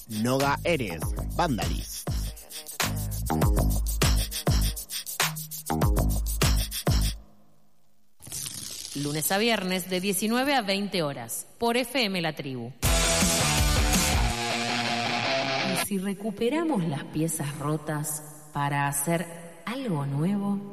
Noga Eres, Vandalist. Lunes a viernes de 19 a 20 horas, por FM La Tribu. ¿Y si recuperamos las piezas rotas para hacer algo nuevo?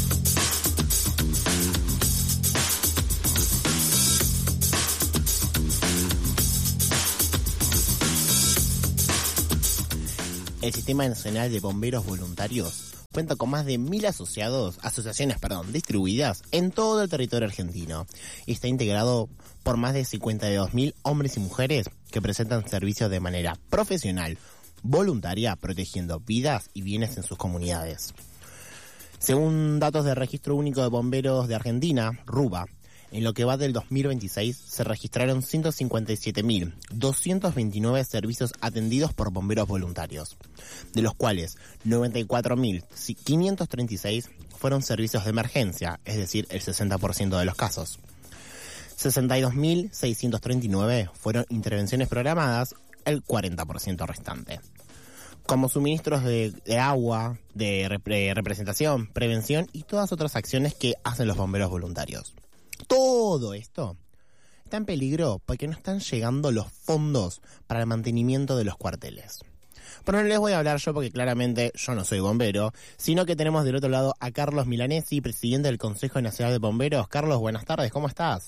El Sistema Nacional de Bomberos Voluntarios cuenta con más de 1.000 asociaciones distribuidas en todo el territorio argentino y está integrado por más de 52.000 hombres y mujeres que presentan servicios de manera profesional, voluntaria, protegiendo vidas y bienes en sus comunidades. Según datos del Registro Único de Bomberos de Argentina, RUBA, en lo que va del 2026 se registraron 157.229 servicios atendidos por bomberos voluntarios, de los cuales 94.536 fueron servicios de emergencia, es decir, el 60% de los casos. 62.639 fueron intervenciones programadas, el 40% restante. Como suministros de agua, de representación, prevención y todas otras acciones que hacen los bomberos voluntarios. Todo esto está en peligro porque no están llegando los fondos para el mantenimiento de los cuarteles. Pero no les voy a hablar yo porque claramente yo no soy bombero, sino que tenemos del otro lado a Carlos Milanesi, presidente del Consejo Nacional de Bomberos. Carlos, buenas tardes, ¿cómo estás?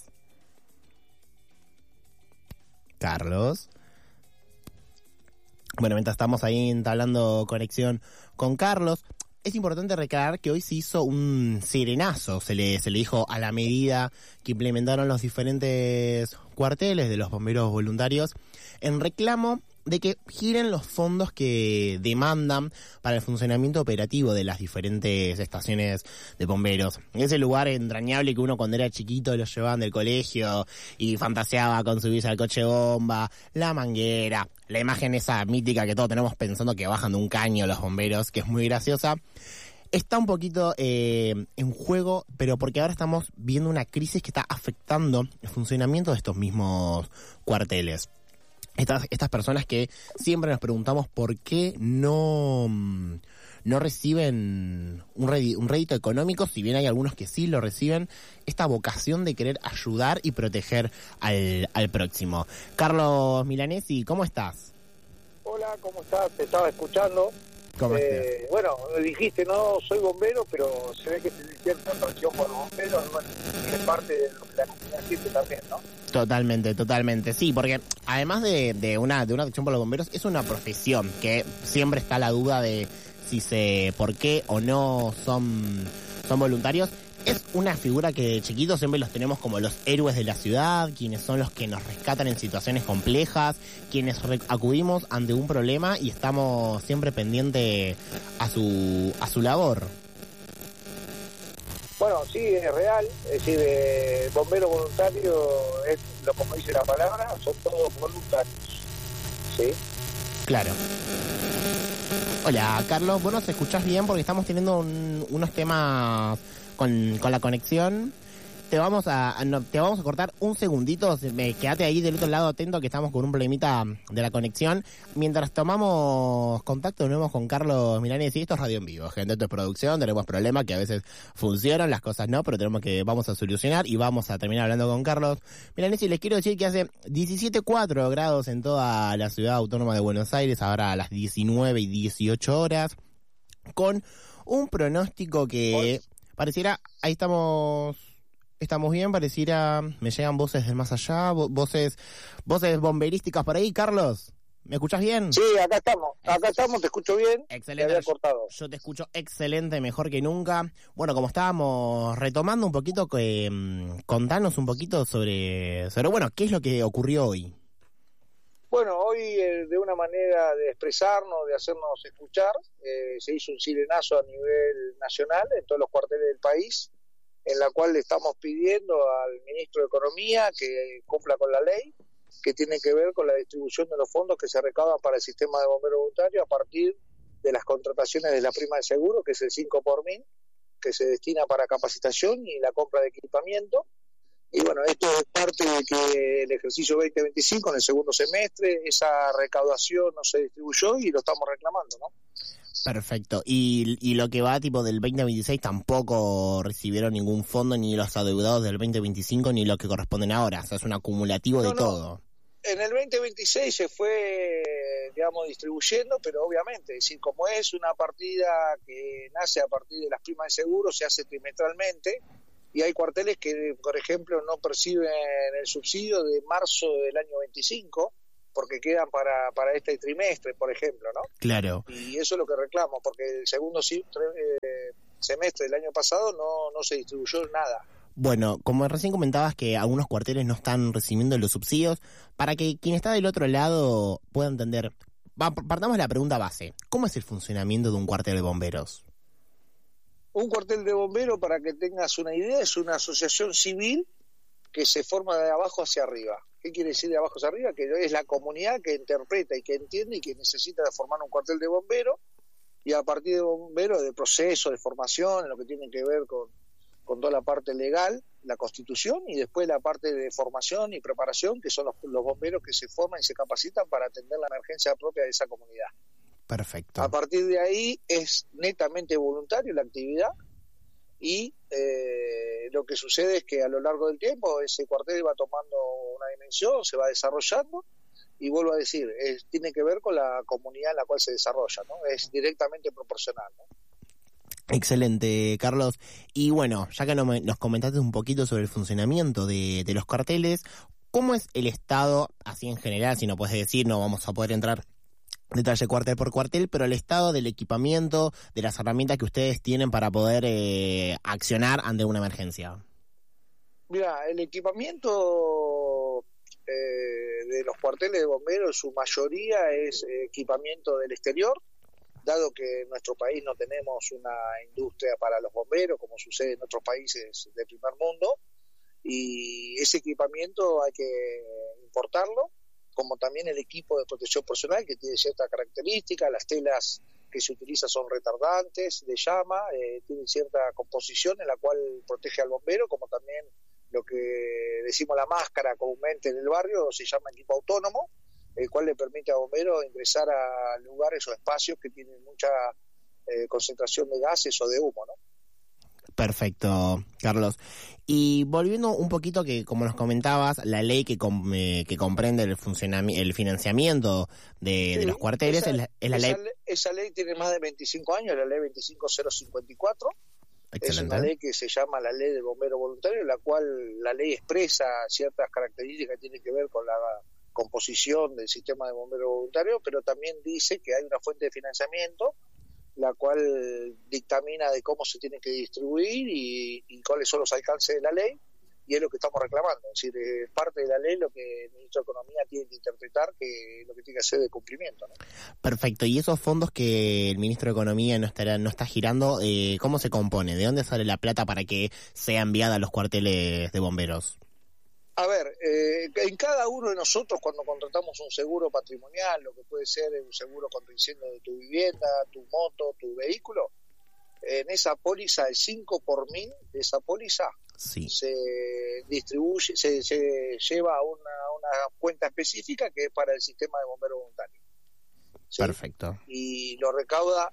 Carlos. Bueno, mientras estamos ahí entablando conexión con Carlos, es importante recalcar que hoy se hizo un serenazo, se le dijo a la medida que implementaron los diferentes cuarteles de los bomberos voluntarios en reclamo de que giren los fondos que demandan para el funcionamiento operativo de las diferentes estaciones de bomberos. Ese lugar entrañable que uno cuando era chiquito lo llevaban del colegio y fantaseaba con subirse al coche bomba, la manguera, la imagen esa mítica que todos tenemos pensando que bajan de un caño los bomberos, que es muy graciosa. Está un poquito en juego, pero porque ahora estamos viendo una crisis que está afectando el funcionamiento de estos mismos cuarteles. Estas personas que siempre nos preguntamos por qué no reciben un rédito económico, si bien hay algunos que sí lo reciben, esta vocación de querer ayudar y proteger al próximo. Carlos Milanesi, ¿cómo estás? Hola, ¿cómo estás? Te estaba escuchando. ¿Cómo estás? Bueno, dijiste, no soy bombero, pero se ve que se cierta atracción por los bomberos, bueno, es parte de lo que la comunidad siente también, ¿no? Totalmente, sí, porque además de una atracción por los bomberos, es una profesión que siempre está la duda de por qué o no son voluntarios. Es una figura que de chiquitos siempre los tenemos como los héroes de la ciudad, quienes son los que nos rescatan en situaciones complejas, quienes acudimos ante un problema y estamos siempre pendientes a su labor. Bueno, sí, es real, es decir, bombero voluntario es lo como dice la palabra, son todos voluntarios, ¿sí? Claro. Hola, Carlos, ¿vos nos escuchás bien? Porque estamos teniendo unos temas con la conexión. Te vamos a cortar un segundito, quédate ahí del otro lado atento que estamos con un problemita de la conexión. Mientras tomamos contacto de nuevo con Carlos Milanesi, esto es radio en vivo, gente, esto es producción, tenemos problemas que a veces funcionan, las cosas no, pero vamos a solucionar y vamos a terminar hablando con Carlos Milanesi. Les quiero decir que hace 17,4 grados en toda la ciudad autónoma de Buenos Aires, ahora a las 19:18, con un pronóstico que pareciera, ahí estamos bien, pareciera, me llegan voces del más allá, voces bomberísticas por ahí. Carlos, ¿me escuchás bien? Sí, acá estamos, te escucho bien. Excelente, te había cortado. Yo te escucho excelente, mejor que nunca. Bueno, como estábamos retomando un poquito, contanos un poquito sobre bueno, ¿qué es lo que ocurrió hoy? Bueno, hoy de una manera de expresarnos, de hacernos escuchar, se hizo un sirenazo a nivel nacional en todos los cuarteles del país, en la cual le estamos pidiendo al ministro de Economía que cumpla con la ley, que tiene que ver con la distribución de los fondos que se recaudan para el sistema de bomberos voluntarios a partir de las contrataciones de la prima de seguro, que es el 5 por 1000, que se destina para capacitación y la compra de equipamiento, Y bueno, esto es parte de que el ejercicio 2025, en el segundo semestre, esa recaudación no se distribuyó y lo estamos reclamando, ¿no? Perfecto. Y lo que va tipo del 2026 tampoco recibieron ningún fondo, ni los adeudados del 2025, ni lo que corresponden ahora. O sea, es un acumulativo de todo. En el 2026 se fue, digamos, distribuyendo, pero obviamente, es decir, como es una partida que nace a partir de las primas de seguro, se hace trimestralmente, y hay cuarteles que, por ejemplo, no perciben el subsidio de marzo del año 25, porque quedan para este trimestre, por ejemplo, ¿no? Claro. Y eso es lo que reclamo, porque el segundo semestre del año pasado no se distribuyó nada. Bueno, como recién comentabas que algunos cuarteles no están recibiendo los subsidios, para que quien está del otro lado pueda entender, partamos de la pregunta base. ¿Cómo es el funcionamiento de un cuartel de bomberos? Un cuartel de bomberos, para que tengas una idea, es una asociación civil que se forma de abajo hacia arriba. ¿Qué quiere decir de abajo hacia arriba? Que es la comunidad que interpreta y que entiende y que necesita formar un cuartel de bomberos, y a partir de bomberos, de proceso, de formación, en lo que tiene que ver con toda la parte legal, la constitución, y después la parte de formación y preparación, que son los bomberos que se forman y se capacitan para atender la emergencia propia de esa comunidad. Perfecto. A partir de ahí es netamente voluntario la actividad, y lo que sucede es que a lo largo del tiempo ese cuartel va tomando una dimensión, se va desarrollando, y vuelvo a decir, tiene que ver con la comunidad en la cual se desarrolla, ¿no? Es directamente proporcional, ¿no? Excelente, Carlos. Y bueno, ya que nos comentaste un poquito sobre el funcionamiento de los cuarteles, ¿cómo es el estado, así en general, si no puedes decir, no vamos a poder entrar en detalle cuartel por cuartel, pero el estado del equipamiento, de las herramientas que ustedes tienen para poder accionar ante una emergencia? Mira, el equipamiento de los cuarteles de bomberos, en su mayoría es equipamiento del exterior, dado que en nuestro país no tenemos una industria para los bomberos, como sucede en otros países del primer mundo, y ese equipamiento hay que importarlo, como también el equipo de protección personal, que tiene ciertas características. Las telas que se utilizan son retardantes de llama, tienen cierta composición en la cual protege al bombero, como también lo que decimos la máscara comúnmente en el barrio, se llama equipo autónomo, el cual le permite a bomberos ingresar a lugares o espacios que tienen mucha concentración de gases o de humo, ¿no? Perfecto, Carlos. Y volviendo un poquito, que como nos comentabas, la ley que comprende el financiamiento de los cuarteles es la ley... Esa ley tiene más de 25 años, la ley 25054. Excelente. Es una ley que se llama la ley del bombero voluntario, en la cual la ley expresa ciertas características que tienen que ver con la composición del sistema de bomberos voluntarios, pero también dice que hay una fuente de financiamiento, la cual dictamina de cómo se tiene que distribuir y cuáles son los alcances de la ley, y es lo que estamos reclamando. Es decir, es parte de la ley lo que el ministro de Economía tiene que interpretar, que es lo que tiene que hacer de cumplimiento, ¿no? Perfecto. ¿Y esos fondos que el ministro de Economía no está girando, cómo se compone? ¿De dónde sale la plata para que sea enviada a los cuarteles de bomberos? A ver, en cada uno de nosotros, cuando contratamos un seguro patrimonial, lo que puede ser un seguro contra incendio de tu vivienda, tu moto, tu vehículo, en esa póliza, el 5 por 1000 de esa póliza sí, se distribuye, se lleva a una cuenta específica que es para el sistema de bomberos voluntarios. ¿Sí? Perfecto. Y lo recauda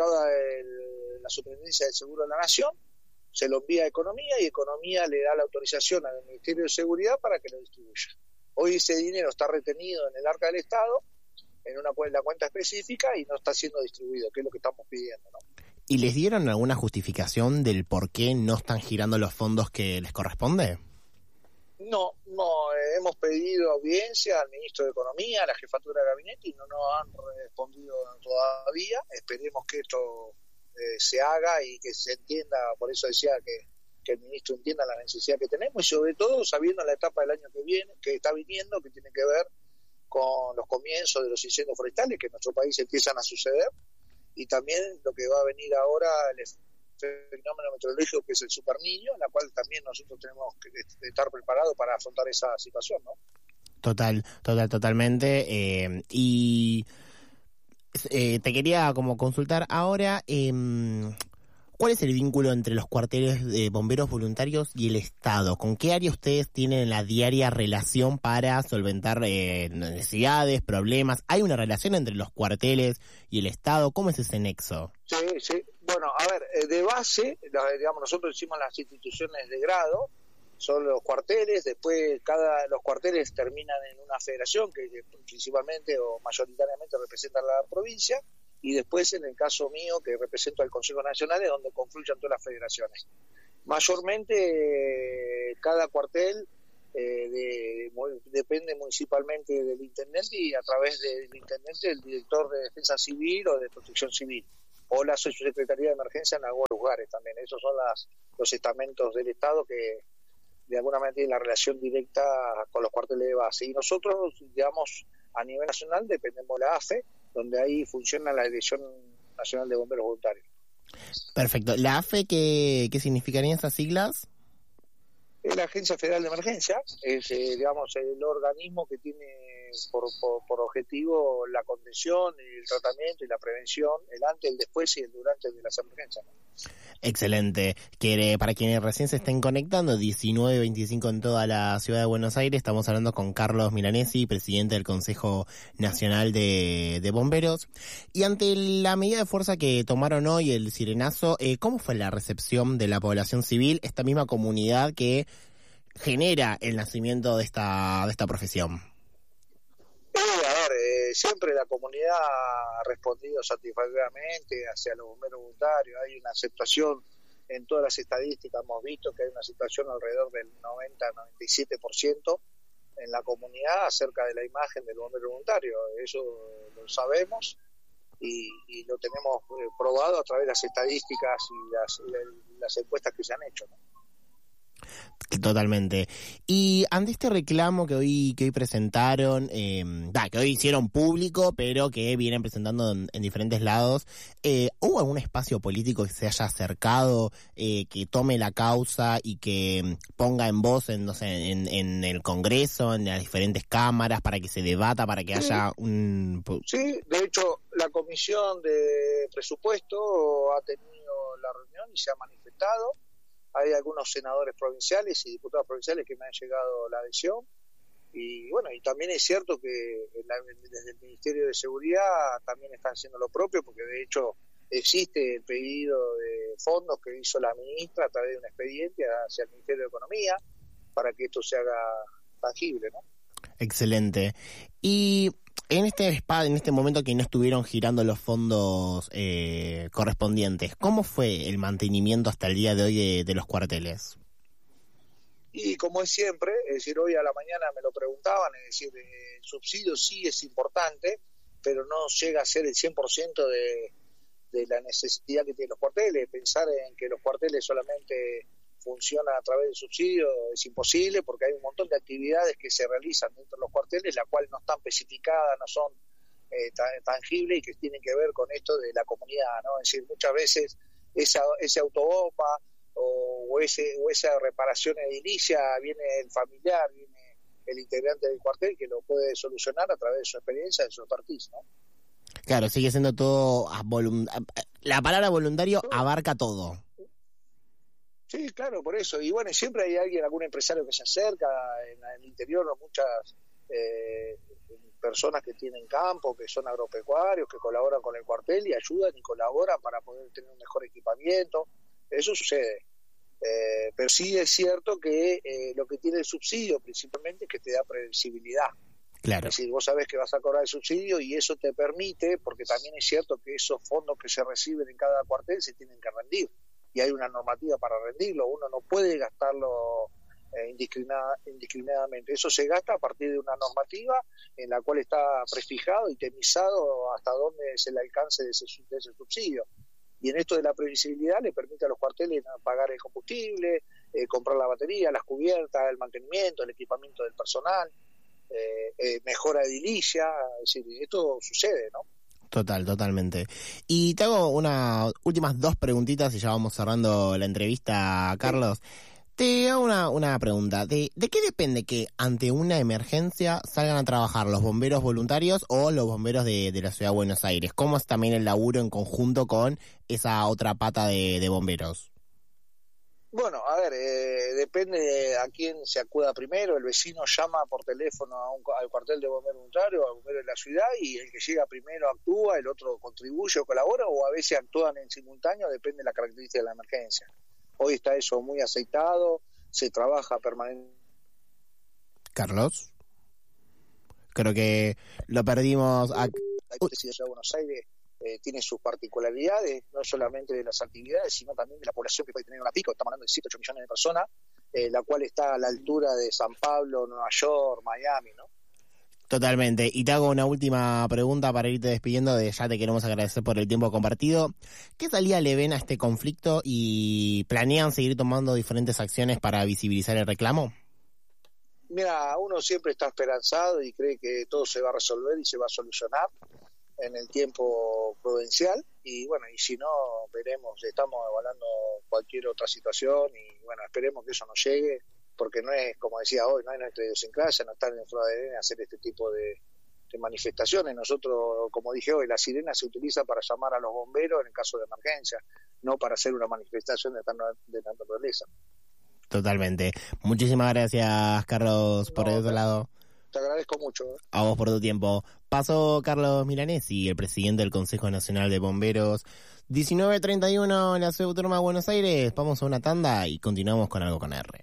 la Superintendencia del Seguro de la Nación, se lo envía a Economía y Economía le da la autorización al Ministerio de Seguridad para que lo distribuya. Hoy ese dinero está retenido en el arca del Estado, en la cuenta específica, y no está siendo distribuido, que es lo que estamos pidiendo, ¿no? ¿Y les dieron alguna justificación del por qué no están girando los fondos que les corresponde? No, hemos pedido audiencia al Ministro de Economía, a la Jefatura de Gabinete, y no nos han respondido todavía. Esperemos que esto se haga y que se entienda, por eso decía que el ministro entienda la necesidad que tenemos, y sobre todo sabiendo la etapa del año que viene, que está viniendo, que tiene que ver con los comienzos de los incendios forestales que en nuestro país empiezan a suceder, y también lo que va a venir ahora, el fenómeno meteorológico que es el Super Niño, en la cual también nosotros tenemos que estar preparados para afrontar esa situación, ¿no? Totalmente. Y te quería como consultar ahora, ¿Cuál es el vínculo entre los cuarteles de bomberos voluntarios y el Estado? ¿Con qué área ustedes tienen la diaria relación para solventar necesidades, problemas? ¿Hay una relación entre los cuarteles y el Estado? ¿Cómo es ese nexo? Sí. Bueno, a ver, de base, digamos, nosotros hicimos las instituciones de grado, son los cuarteles, después los cuarteles terminan en una federación que principalmente o mayoritariamente representa a la provincia, y después en el caso mío, que represento al Consejo Nacional, es donde confluyen todas las federaciones. Mayormente cada cuartel depende municipalmente del intendente, y a través del intendente el director de Defensa Civil o de Protección Civil, o la Subsecretaría de Emergencia en algunos lugares también. Esos son los estamentos del Estado que de alguna manera tienen la relación directa con los cuarteles de base. Y nosotros, digamos, a nivel nacional dependemos de la AFE, donde ahí funciona la Dirección Nacional de Bomberos Voluntarios. Perfecto. ¿La AFE qué significarían esas siglas? Es la Agencia Federal de Emergencia, es digamos el organismo que tiene por objetivo la contención, el tratamiento y la prevención, el antes, el después y el durante de las emergencias, ¿no? Excelente. Para quienes recién se estén conectando, 19:25 en toda la ciudad de Buenos Aires, estamos hablando con Carlos Milanesi, presidente del Consejo Nacional de Bomberos. Y ante la medida de fuerza que tomaron hoy, el sirenazo, ¿cómo fue la recepción de la población civil, esta misma comunidad que genera el nacimiento de esta profesión? Siempre la comunidad ha respondido satisfactoriamente hacia los bomberos voluntarios. Hay una aceptación en todas las estadísticas, hemos visto que hay una aceptación alrededor del 90-97% en la comunidad acerca de la imagen del bombero voluntario. Eso lo sabemos y lo tenemos probado a través de las estadísticas y las encuestas que se han hecho, ¿no? Totalmente. Y ante este reclamo que hoy presentaron, que hoy hicieron público, pero que vienen presentando en diferentes lados, ¿hubo algún espacio político que se haya acercado, que tome la causa y que ponga en voz, en el Congreso, en las diferentes cámaras, para que se debata, para que haya un... Sí, de hecho, la Comisión de Presupuesto ha tenido la reunión y se ha manifestado. Hay algunos senadores provinciales y diputados provinciales que me han llegado la adhesión, y bueno, y también es cierto que desde el Ministerio de Seguridad también están haciendo lo propio, porque de hecho existe el pedido de fondos que hizo la ministra a través de un expediente hacia el Ministerio de Economía para que esto se haga tangible, ¿no? Excelente. Y en este momento que no estuvieron girando los fondos correspondientes, ¿cómo fue el mantenimiento hasta el día de hoy de los cuarteles? Y como es siempre, es decir, hoy a la mañana me lo preguntaban, es decir, el subsidio sí es importante, pero no llega a ser el 100% de la necesidad que tienen los cuarteles. Pensar en que los cuarteles solamente funcionan a través del subsidio es imposible, porque hay un montón de actividades que se realizan dentro de los cuarteles, las cuales no están especificadas, no son tangibles y que tienen que ver con esto de la comunidad, ¿no? Es decir, muchas veces ese autobomba o esa reparación edilicia viene el familiar, viene el integrante del cuartel que lo puede solucionar a través de su experiencia, de su expertise, ¿no? Claro, sigue siendo todo la palabra voluntario abarca todo. Sí, claro, por eso. Y bueno, siempre hay algún empresario que se acerca. En el interior muchas personas que tienen campo, que son agropecuarios, que colaboran con el cuartel y ayudan y colaboran para poder tener un mejor equipamiento. Eso sucede. Pero sí es cierto que lo que tiene el subsidio principalmente es que te da previsibilidad. Claro. Es decir, vos sabés que vas a cobrar el subsidio y eso te permite, porque también es cierto que esos fondos que se reciben en cada cuartel se tienen que rendir. Y hay una normativa para rendirlo, uno no puede gastarlo indiscriminadamente. Eso se gasta a partir de una normativa en la cual está prefijado y temizado hasta dónde es el alcance de ese subsidio. Y en esto de la previsibilidad le permite a los cuarteles pagar el combustible, comprar la batería, las cubiertas, el mantenimiento, el equipamiento del personal, mejora edilicia, es decir, esto sucede, ¿no? Totalmente. Y te hago últimas 2 preguntitas y ya vamos cerrando la entrevista, Carlos. Te hago una pregunta. ¿De qué depende que ante una emergencia salgan a trabajar los bomberos voluntarios o los bomberos de la Ciudad de Buenos Aires? ¿Cómo es también el laburo en conjunto con esa otra pata de bomberos? Bueno, a ver, depende de a quién se acuda primero. El vecino llama por teléfono al cuartel de bomberos voluntarios, al bombero de la ciudad, y el que llega primero actúa, el otro contribuye o colabora, o a veces actúan en simultáneo, depende de la característica de la emergencia. Hoy está eso muy aceitado, se trabaja permanentemente. Carlos, creo que lo perdimos. La Ciudad de Buenos Aires tiene sus particularidades, no solamente de las actividades, sino también de la población que puede tener una pico. Estamos hablando de 7, 8 millones de personas, la cual está a la altura de San Pablo, Nueva York, Miami, ¿no? Totalmente. Y te hago una última pregunta para irte despidiendo. Ya te queremos agradecer por el tiempo compartido. ¿Qué salida le ven a este conflicto y planean seguir tomando diferentes acciones para visibilizar el reclamo? Mira, uno siempre está esperanzado y cree que todo se va a resolver y se va a solucionar en el tiempo prudencial, y bueno, y si no, veremos. Estamos evaluando cualquier otra situación y bueno, esperemos que eso no llegue, porque no es, como decía hoy, no es nuestra idiosincrasia, no está en nuestro ADN hacer este tipo de manifestaciones. Nosotros, como dije hoy, la sirena se utiliza para llamar a los bomberos en el caso de emergencia, no para hacer una manifestación de naturaleza. Totalmente. Muchísimas gracias, Carlos, por el otro lado. Te agradezco mucho. A vos por tu tiempo. Pasó Carlos Milanesi, el presidente del Consejo Nacional de Bomberos. 19:31 en la Ciudad Autónoma de Buenos Aires. Vamos a una tanda y continuamos con Algo con R.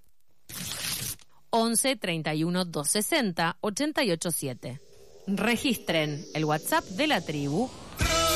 11 31 260 887. Registren el WhatsApp de la tribu